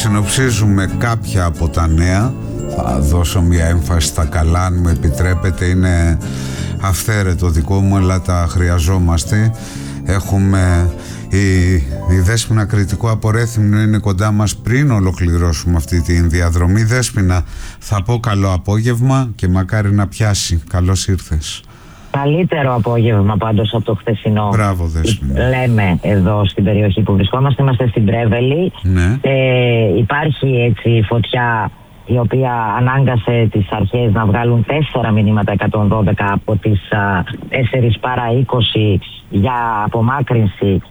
συνοψίζουμε κάποια από τα νέα. Θα δώσω μια έμφαση στα καλά, αν μου επιτρέπετε. Είναι αυθαίρετο δικό μου, αλλά τα χρειαζόμαστε. Έχουμε η Δέσποινα Κρητικού από Ρέθυμνο, είναι κοντά μας πριν ολοκληρώσουμε αυτή τη διαδρομή. Δέσποινα, θα πω καλό απόγευμα και μακάρι να πιάσει. Καλώς ήρθες. Καλύτερο απόγευμα πάντως από το χθεσινό. Μπράβο, Δέσποινα. Λέμε εδώ στην περιοχή που βρισκόμαστε, είμαστε στην Πρέβελη. Ναι. Υπάρχει έτσι φωτιά η οποία ανάγκασε τις αρχές να βγάλουν 4 μηνύματα 112 από τις 4 παρά 20 για απομάκρυνση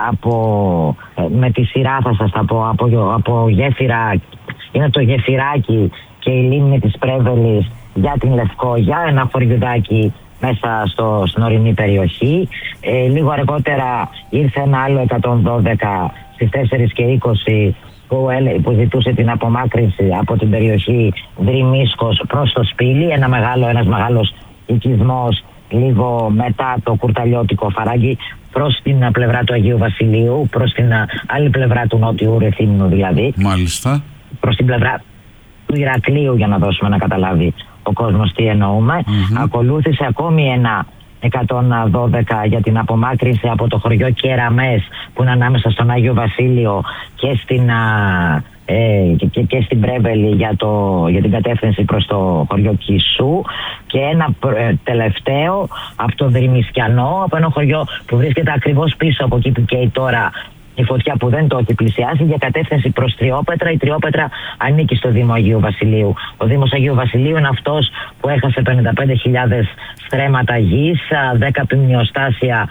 με τη σειρά, θα σας τα πω, από γέφυρα. Είναι το Γεφυράκι και η λίμνη της Πρέβελης για την Λευκόγια, ένα φοριουδάκι μέσα στην ορεινή περιοχή. Λίγο αργότερα ήρθε ένα άλλο 112 στις 4 και 20 που ζητούσε την απομάκρυνση από την περιοχή Δρυμίσκος προς το Σπήλι, ένας μεγάλος οικισμός λίγο μετά το Κουρταλιώτικο Φαράγγι, προς την πλευρά του Αγίου Βασιλείου, προς την άλλη πλευρά του Νότιου Ρεθύμνου δηλαδή. Μάλιστα. Προς την πλευρά του Ηρακλείου, για να δώσουμε να καταλάβει ο κόσμος τι εννοούμε. Ακολούθησε ακόμη ένα 112 για την απομάκρυνση από το χωριό Κεραμές, που είναι ανάμεσα στον Άγιο Βασίλειο και στην Πρέβελη, για την κατεύθυνση προς το χωριό Κισού, και ένα τελευταίο από το Δρυμισκιανό, από ένα χωριό που βρίσκεται ακριβώς πίσω από εκεί που καίει τώρα η φωτιά, που δεν το έχει πλησιάσει, για κατεύθυνση προς Τριόπετρα. Η Τριόπετρα ανήκει στο Δήμο Αγίου Βασιλείου. Ο Δήμος Αγίου Βασιλείου είναι αυτός που έχασε 55.000 στρέμματα γης, 10 πυμνιοστάσια,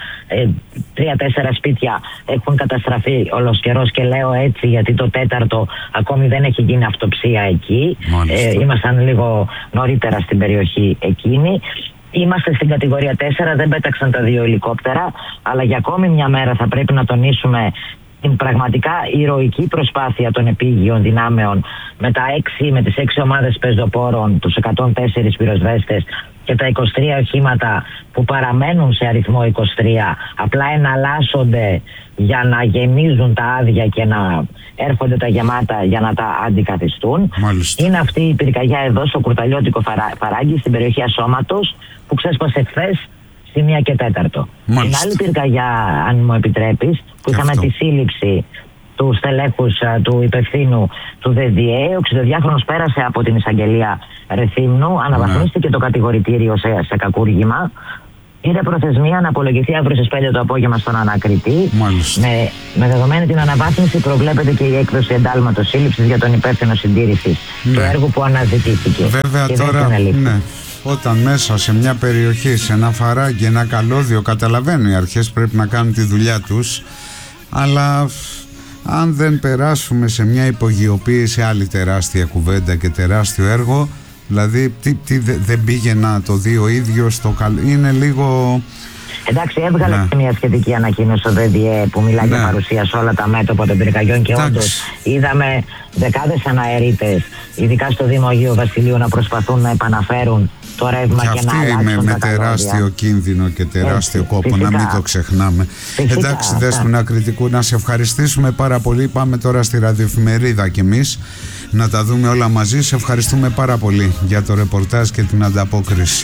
3-4 σπίτια έχουν καταστραφεί ολοσκερός, και λέω έτσι γιατί το 4ο ακόμη δεν έχει γίνει αυτοψία εκεί. Ήμασταν λίγο νωρίτερα στην περιοχή εκείνη. Είμαστε στην κατηγορία 4, δεν πέταξαν τα 2 ελικόπτερα, αλλά για ακόμη μια μέρα θα πρέπει να τονίσουμε την πραγματικά ηρωική προσπάθεια των επίγειων δυνάμεων με τις 6 ομάδες πεζοπόρων, τους 104 πυροσβέστες και τα 23 οχήματα που παραμένουν σε αριθμό 23, απλά εναλλάσσονται για να γεμίζουν τα άδεια και να έρχονται τα γεμάτα για να τα αντικαθιστούν. Μάλιστα. Είναι αυτή η πυρκαγιά εδώ στο Κουρταλιώτικο Φαράγγι, στην περιοχή Ασώματος, που ξέσπασε χθες στη 1 και 4. Μάλιστα. Την άλλη πυρκαγιά, αν μου επιτρέπεις, που είχαμε τη σύλληψη του στελέχους του υπευθύνου του ΔΔΕ, ο 62χρονος πέρασε από την εισαγγελία Ρεθύμνου, αναβαθμίστηκε το κατηγορητήριο σε κακούργημα. Είναι προθεσμία να απολογηθεί αύριο στις 5 το απόγευμα στον ανακριτή. Με δεδομένη την αναβάθμιση, προβλέπεται και η έκδοση εντάλματος σύλληψης για τον υπεύθυνο συντήρησης του έργου που αναζητήθηκε. Βέβαια τώρα, όταν μέσα σε μια περιοχή, σε ένα φαράγγι, ένα καλώδιο, καταλαβαίνω οι αρχές πρέπει να κάνουν τη δουλειά τους, αλλά αν δεν περάσουμε σε μια υπογειοποίηση, άλλη τεράστια κουβέντα και τεράστιο έργο. Δηλαδή δεν πήγε να το δει ο ίδιος είναι λίγο... Εντάξει, έβγαλε μια σχετική ανακοίνωση στο ΔΔΕ που μιλάει για παρουσία σε όλα τα μέτωπα των πυρκαγιών, και όντως είδαμε δεκάδες αναερίτες, ειδικά στο Δήμο Αγίου Βασιλείου, να προσπαθούν να επαναφέρουν το ρεύμα και να αλλάξουν με τα τεράστιο κίνδυνο και τεράστιο κόπο, φυσικά. Να μην το ξεχνάμε. Φυσικά, εντάξει, Δέσποινα Κρητικού, να σε ευχαριστήσουμε πάρα πολύ. Πάμε τώρα στη ραδιοεφημερίδα κι εμείς να τα δούμε όλα μαζί. Σε ευχαριστούμε πάρα πολύ για το ρεπορτάζ και την ανταπόκριση.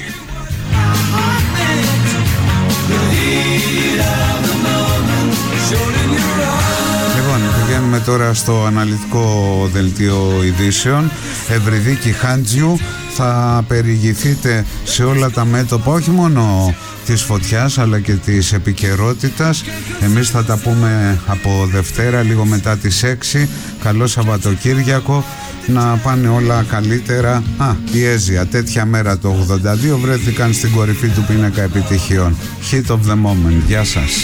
Λοιπόν, πηγαίνουμε τώρα στο αναλυτικό δελτίο ειδήσεων. Ευρυδίκη Χάντζιου, θα περιηγηθείτε σε όλα τα μέτωπα, όχι μόνο της φωτιάς αλλά και της επικαιρότητας. Εμείς θα τα πούμε από Δευτέρα λίγο μετά τις 6. Καλό Σαββατοκύριακο, να πάνε όλα καλύτερα. Η Έζια τέτοια μέρα το 82 βρέθηκαν στην κορυφή του πίνακα επιτυχιών. Hit of the moment. Γεια σας.